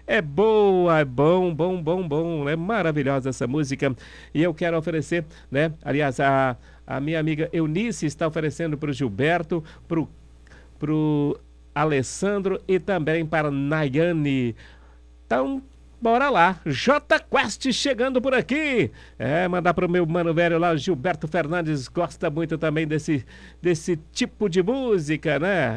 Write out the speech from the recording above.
É boa, é bom, bom, bom, bom. É maravilhosa essa música. E eu quero oferecer, né? Aliás, a minha amiga Eunice está oferecendo para o Gilberto, pro Alessandro e também para Nayane. Então, bora lá. J Quest chegando por aqui. Mandar pro meu mano velho lá, Gilberto Fernandes, gosta muito também desse tipo de música, né?